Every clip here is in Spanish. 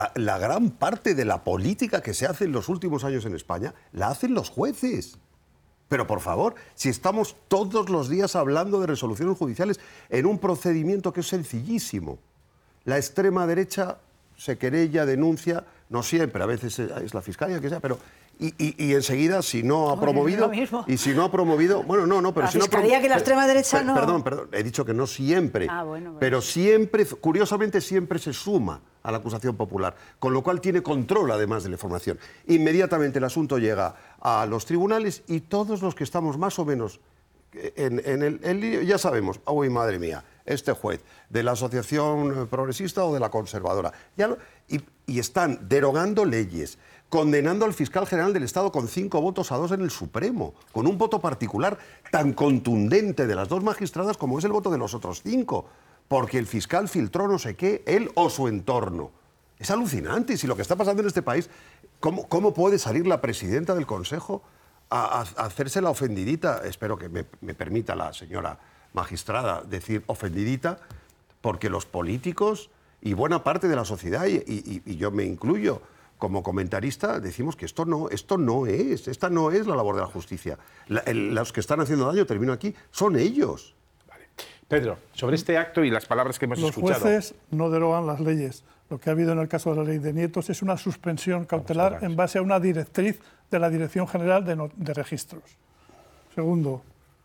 La gran parte de la política que se hace en los últimos años en España la hacen los jueces. Pero, por favor, si estamos todos los días hablando de resoluciones judiciales en un procedimiento que es sencillísimo. La extrema derecha se querella, denuncia, no siempre, a veces es la fiscalía, que sea, pero... Y enseguida, si no ha promovido... Y si no ha promovido... Bueno, no, pero la si no ha fiscalía que la extrema derecha no... Perdón, he dicho que no siempre. Bueno. Pero siempre, curiosamente, siempre se suma a la acusación popular, con lo cual tiene control, además de la información. Inmediatamente el asunto llega a los tribunales y todos los que estamos más o menos en el lío, ya sabemos, uy, madre mía, este juez de la asociación progresista o de la conservadora, y están derogando leyes, condenando al fiscal general del Estado con 5-2 en el Supremo, con un voto particular tan contundente de las dos magistradas como es el voto de los otros 5, porque el fiscal filtró no sé qué, él o su entorno. Es alucinante. Si lo que está pasando en este país, ¿cómo puede salir la presidenta del Consejo a hacerse la ofendidita? Espero que me permita la señora magistrada decir ofendidita, porque los políticos y buena parte de la sociedad, y yo me incluyo como comentarista, decimos que esta no es la labor de la justicia. Los que están haciendo daño, termino aquí, son ellos. Vale. Pedro, sobre este acto y las palabras que hemos escuchado. Los jueces no derogan las leyes. Lo que ha habido en el caso de la ley de Nietos es una suspensión cautelar en base a una directriz de la Dirección General de Registros. Segundo,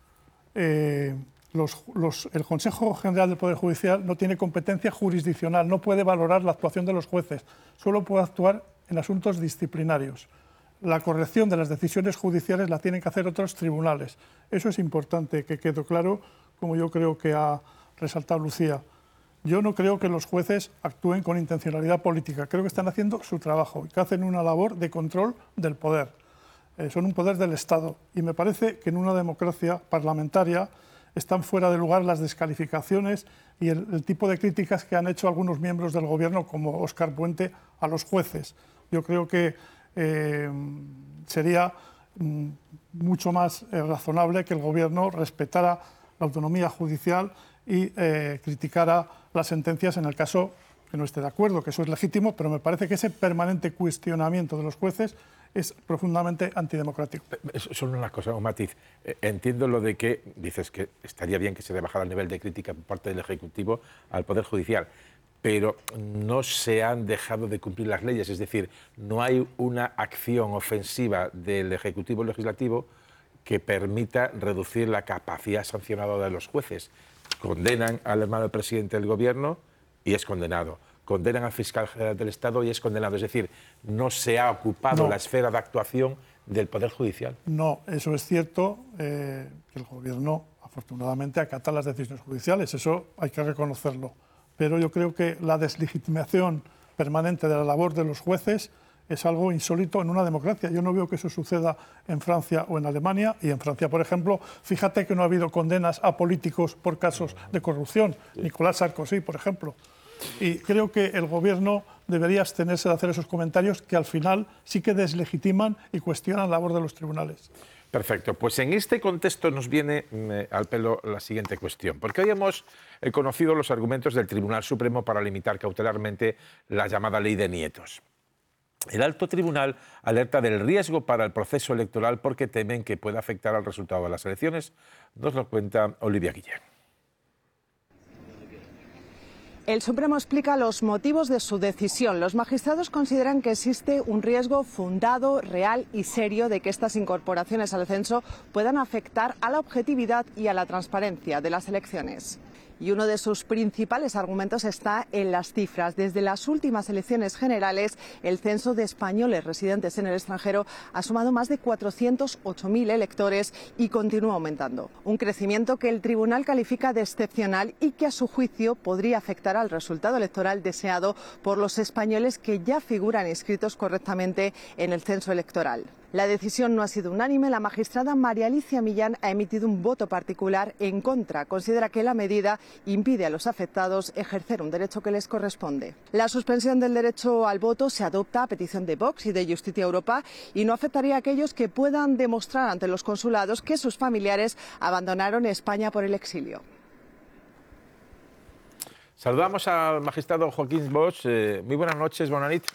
el Consejo General del Poder Judicial no tiene competencia jurisdiccional, no puede valorar la actuación de los jueces, solo puede actuar en asuntos disciplinarios. La corrección de las decisiones judiciales la tienen que hacer otros tribunales. Eso es importante que quede claro, como yo creo que ha resaltado Lucía. Yo no creo que los jueces actúen con intencionalidad política. Creo que están haciendo su trabajo y que hacen una labor de control del poder. Son un poder del Estado. Y me parece que en una democracia parlamentaria están fuera de lugar las descalificaciones y el tipo de críticas que han hecho algunos miembros del Gobierno, como Óscar Puente, a los jueces. Yo creo que sería mucho más razonable que el Gobierno respetara la autonomía judicial y criticara las sentencias en el caso que no esté de acuerdo, que eso es legítimo, pero me parece que ese permanente cuestionamiento de los jueces es profundamente antidemocrático. Solo una cosa, un matiz. Entiendo lo de que dices que estaría bien que se rebajara el nivel de crítica por parte del Ejecutivo al Poder Judicial, pero no se han dejado de cumplir las leyes, es decir, no hay una acción ofensiva del Ejecutivo Legislativo que permita reducir la capacidad sancionadora de los jueces. Condenan al hermano del presidente del Gobierno y es condenado. Condenan al fiscal general del Estado y es condenado. Es decir, no se ha ocupado la esfera de actuación del Poder Judicial. No, eso es cierto, que el Gobierno afortunadamente acata las decisiones judiciales, eso hay que reconocerlo. Pero yo creo que la deslegitimación permanente de la labor de los jueces es algo insólito en una democracia. Yo no veo que eso suceda en Francia o en Alemania. Y en Francia, por ejemplo, fíjate que no ha habido condenas a políticos por casos de corrupción. Nicolás Sarkozy, por ejemplo. Y creo que el Gobierno debería abstenerse de hacer esos comentarios que al final sí que deslegitiman y cuestionan la labor de los tribunales. Perfecto. Pues en este contexto nos viene al pelo la siguiente cuestión. Porque hoy hemos conocido los argumentos del Tribunal Supremo para limitar cautelarmente la llamada ley de Nietos. El alto tribunal alerta del riesgo para el proceso electoral porque temen que pueda afectar al resultado de las elecciones. Nos lo cuenta Olivia Guillén. El Supremo explica los motivos de su decisión. Los magistrados consideran que existe un riesgo fundado, real y serio de que estas incorporaciones al censo puedan afectar a la objetividad y a la transparencia de las elecciones. Y uno de sus principales argumentos está en las cifras. Desde las últimas elecciones generales, el censo de españoles residentes en el extranjero ha sumado más de 408.000 electores y continúa aumentando. Un crecimiento que el tribunal califica de excepcional y que, a su juicio, podría afectar al resultado electoral deseado por los españoles que ya figuran inscritos correctamente en el censo electoral. La decisión no ha sido unánime. La magistrada María Alicia Millán ha emitido un voto particular en contra. Considera que la medida impide a los afectados ejercer un derecho que les corresponde. La suspensión del derecho al voto se adopta a petición de Vox y de Justicia Europa y no afectaría a aquellos que puedan demostrar ante los consulados que sus familiares abandonaron España por el exilio. Saludamos al magistrado Joaquín Bosch. Muy buenas noches, bona nit.